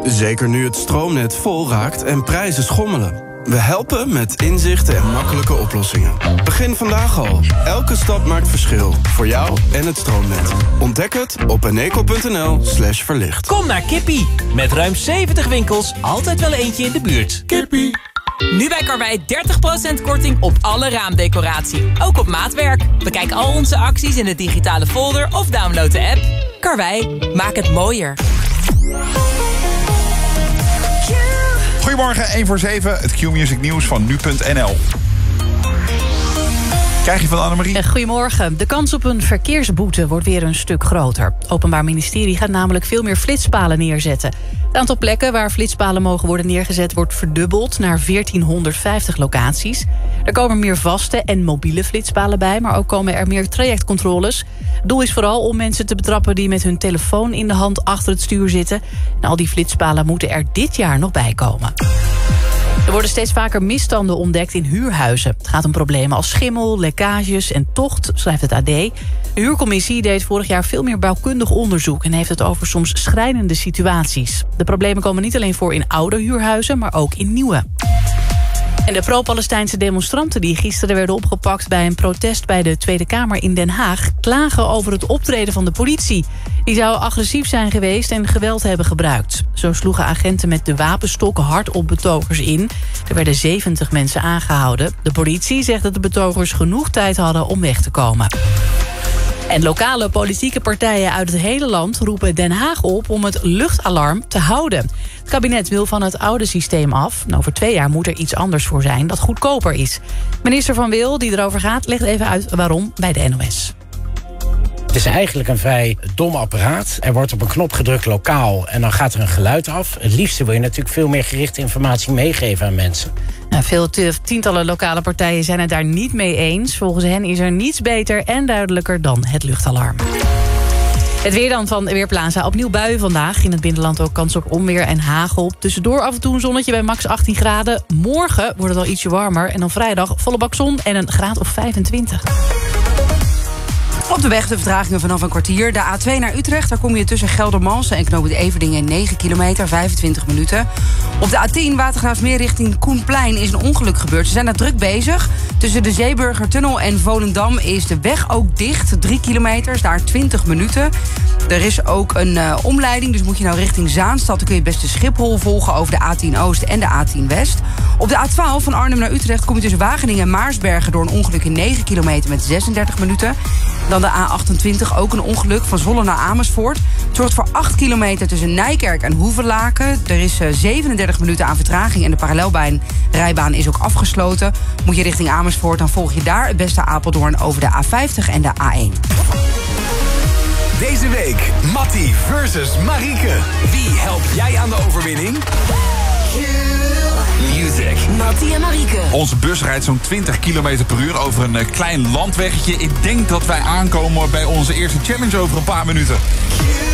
Zeker nu het stroomnet vol raakt en prijzen schommelen. We helpen met inzichten en makkelijke oplossingen. Begin vandaag al. Elke stap maakt verschil. Voor jou en het stroomnet. Ontdek het op eneco.nl/verlicht. Kom naar Kippie. Met ruim 70 winkels, altijd wel eentje in de buurt. Kippie. Nu bij Karwei 30% korting op alle raamdecoratie. Ook op maatwerk. Bekijk al onze acties in de digitale folder of download de app. Karwei, maak het mooier. Goedemorgen, 1 voor 7, het Q-Music nieuws van nu.nl. Krijg je van Annemarie? Goedemorgen. De kans op een verkeersboete wordt weer een stuk groter. Het Openbaar Ministerie gaat namelijk veel meer flitspalen neerzetten. Het aantal plekken waar flitspalen mogen worden neergezet wordt verdubbeld naar 1450 locaties. Er komen meer vaste en mobiele flitspalen bij, maar ook komen er meer trajectcontroles. Het doel is vooral om mensen te betrappen die met hun telefoon in de hand achter het stuur zitten. En al die flitspalen moeten er dit jaar nog bij komen. Er worden steeds vaker misstanden ontdekt in huurhuizen. Het gaat om problemen als schimmel, lekkages en tocht, schrijft het AD. De huurcommissie deed vorig jaar veel meer bouwkundig onderzoek en heeft het over soms schrijnende situaties. De problemen komen niet alleen voor in oude huurhuizen, maar ook in nieuwe. En de pro-Palestijnse demonstranten die gisteren werden opgepakt bij een protest bij de Tweede Kamer in Den Haag klagen over het optreden van de politie. Die zou agressief zijn geweest en geweld hebben gebruikt. Zo sloegen agenten met de wapenstokken hard op betogers in. Er werden 70 mensen aangehouden. De politie zegt dat de betogers genoeg tijd hadden om weg te komen. En lokale politieke partijen uit het hele land roepen Den Haag op om het luchtalarm te houden. Het kabinet wil van het oude systeem af. Over 2 jaar moet er iets anders voor zijn dat goedkoper is. Minister Van Wil, die erover gaat, legt even uit waarom bij de NOS. Het is eigenlijk een vrij dom apparaat. Er wordt op een knop gedrukt lokaal en dan gaat er een geluid af. Het liefste wil je natuurlijk veel meer gerichte informatie meegeven aan mensen. Veel tientallen lokale partijen zijn het daar niet mee eens. Volgens hen is er niets beter en duidelijker dan het luchtalarm. Het weer dan van Weerplaza. Opnieuw buien vandaag. In het binnenland ook kans op onweer en hagel. Tussendoor af en toe een zonnetje bij max 18 graden. Morgen wordt het al ietsje warmer. En dan vrijdag volle bak zon en een graad of 25. Op de weg de vertragingen vanaf een kwartier. De A2 naar Utrecht, daar kom je tussen Geldermalsen en Knooppunt Everdingen 9 kilometer, 25 minuten. Op de A10 Watergraafsmeer richting Koenplein is een ongeluk gebeurd. Ze zijn daar druk bezig. Tussen de Zeeburgertunnel en Volendam is de weg ook dicht. 3 kilometer, daar 20 minuten. Er is ook een omleiding, dus moet je nou richting Zaanstad... dan kun je het beste Schiphol volgen over de A10 Oost en de A10 West. Op de A12 van Arnhem naar Utrecht kom je tussen Wageningen en Maarsbergen... door een ongeluk in 9 kilometer met 36 minuten. Dan de A28, ook een ongeluk van Zwolle naar Amersfoort. Het zorgt voor 8 kilometer tussen Nijkerk en Hoevelaken. Er is 37 minuten aan vertraging en de parallelrijbaan is ook afgesloten. Moet je richting Amersfoort, dan volg je daar het beste Apeldoorn... over de A50 en de A1. Deze week Mattie versus Marieke. Wie helpt jij aan de overwinning? Music. Mattie en Marieke. Onze bus rijdt zo'n 20 km per uur over een klein landweggetje. Ik denk dat wij aankomen bij onze eerste challenge over een paar minuten.